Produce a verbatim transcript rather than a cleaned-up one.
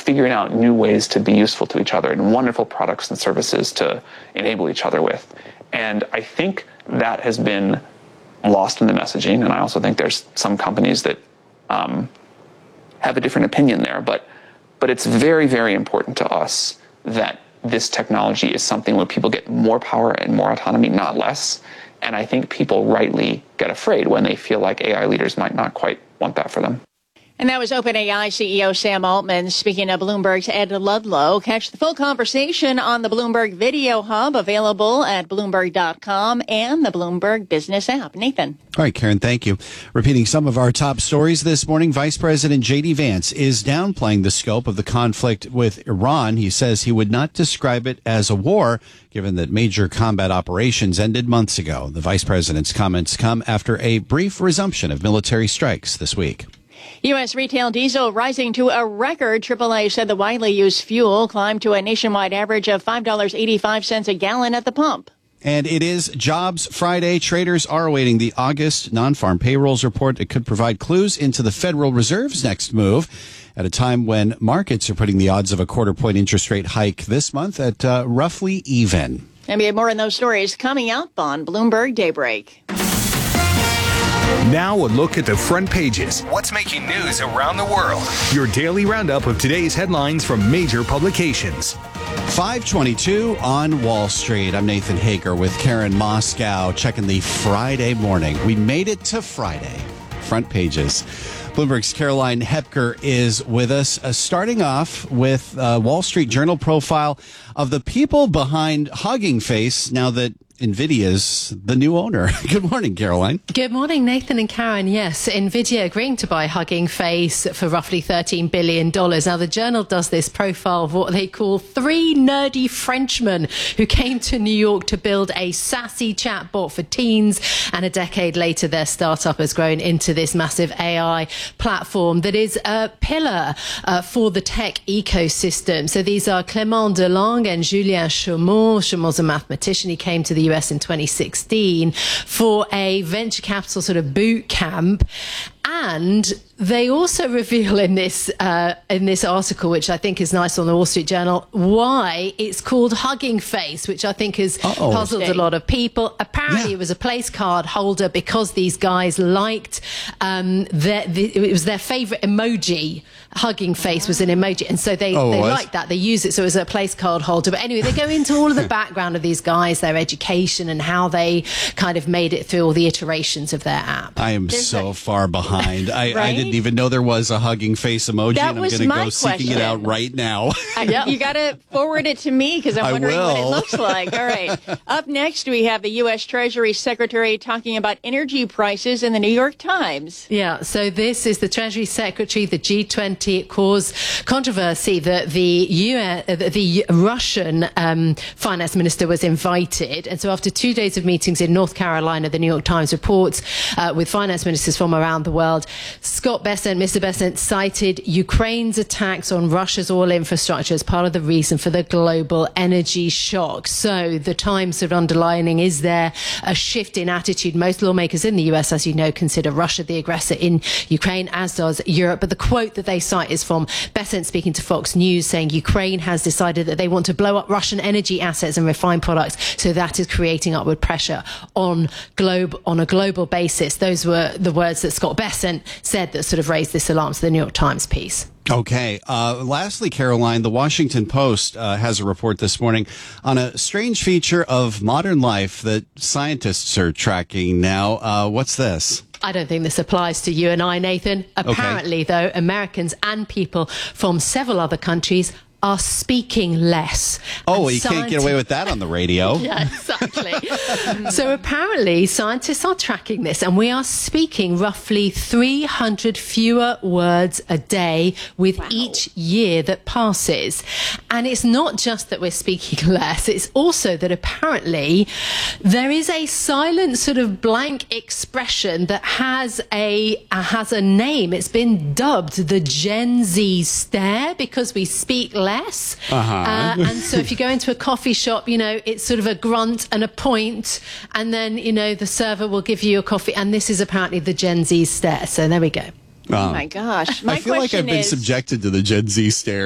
figuring out new ways to be useful to each other and wonderful products and services to enable each other with. And I think that has been lost in the messaging. And I also think there's some companies that um, have a different opinion there. But, but it's very, very important to us that this technology is something where people get more power and more autonomy, not less. And I think people rightly get afraid when they feel like A I leaders might not quite want that for them. And that was OpenAI C E O Sam Altman speaking of Bloomberg's Ed Ludlow. Catch the full conversation on the Bloomberg Video Hub, available at Bloomberg dot com and the Bloomberg Business app. Nathan. All right, Karen, thank you. Repeating some of our top stories this morning, Vice President J D. Vance is downplaying the scope of the conflict with Iran. He says he would not describe it as a war, given that major combat operations ended months ago. The vice president's comments come after a brief resumption of military strikes this week. U S retail diesel rising to a record. triple A said the widely used fuel climbed to a nationwide average of five dollars and eighty-five cents a gallon at the pump. And it is Jobs Friday. Traders are awaiting the August non-farm payrolls report. It could provide clues into the Federal Reserve's next move at a time when markets are putting the odds of a quarter point interest rate hike this month at uh, roughly even. And we have more on those stories coming up on Bloomberg Daybreak. Now a look at the front pages. What's making news around the world? Your daily roundup of today's headlines from major publications. five twenty-two on Wall Street. I'm Nathan Hager with Karen Moscow checking the Friday morning. We made it to Friday. Front pages. Bloomberg's Caroline Hepker is with us, uh, starting off with a Wall Street Journal profile of the people behind Hugging Face now that NVIDIA's the new owner. Good morning, Caroline. Good morning, Nathan and Karen. Yes, NVIDIA agreeing to buy Hugging Face for roughly thirteen billion dollars. Now, the Journal does this profile of what they call three nerdy Frenchmen who came to New York to build a sassy chatbot for teens. And a decade later, their startup has grown into this massive A I platform that is a pillar uh, for the tech ecosystem. So these are Clément Delangue and Julien Chaumont. Chaumont's a mathematician. He came to the U S in twenty sixteen for a venture capital sort of boot camp. And they also reveal in this uh, in this article, which I think is nice on the Wall Street Journal, why it's called Hugging Face, which I think has Uh-oh. puzzled a lot of people. Apparently, yeah. It was a place card holder because these guys liked um, their, the, it was their favorite emoji. Hugging Face was an emoji, and so they, oh, they what? liked that. They use it so it was a place card holder. But anyway, they go into all of the background of these guys, their education, and how they kind of made it through all the iterations of their app. I am There's so a- far behind. I, Right? I didn't even know there was a Hugging Face emoji, That and I'm was going to my go seeking it question. out right now. I, you got to forward it to me because I'm I wondering what it will. looks like. All right. Up next, we have the U S Treasury Secretary talking about energy prices in the New York Times. Yeah, so this is the Treasury Secretary, the G twenty. It caused controversy that the U S, uh, the Russian um, finance minister was invited. And so after two days of meetings in North Carolina, the New York Times reports uh, with finance ministers from around the world, Scott Bessent, Mister Bessent cited Ukraine's attacks on Russia's oil infrastructure as part of the reason for the global energy shock. So the Times sort of underlining, is there a shift in attitude? Most lawmakers in the U S, as you know, consider Russia the aggressor in Ukraine, as does Europe. But the quote that they cite is from Bessent speaking to Fox News, saying Ukraine has decided that they want to blow up Russian energy assets and refined products. So that is creating upward pressure on globe on a global basis. Those were the words that Scott Bessent said that sort of raised this alarm to the New York Times piece. Okay. Uh, lastly, Caroline, the Washington Post uh, has a report this morning on a strange feature of modern life that scientists are tracking now. Uh, what's this? I don't think this applies to you and I, Nathan. Apparently, though, Americans and people from several other countries are speaking less. Oh, And you can't get away with that on the radio. Yeah, exactly. So apparently scientists are tracking this, and we are speaking roughly three hundred fewer words a day with Wow. each year that passes. And it's not just that we're speaking less, it's also that apparently there is a silent sort of blank expression that has a uh, has a name. It's been dubbed the Gen Z stare because we speak less. Uh-huh. Uh, and so if you go into a coffee shop, you know, it's sort of a grunt and a point, and then, you know, the server will give you a coffee. And this is apparently the Gen Z stare. So there we go. Oh, my gosh. My I feel like question I've been is, subjected to the Gen Z stare.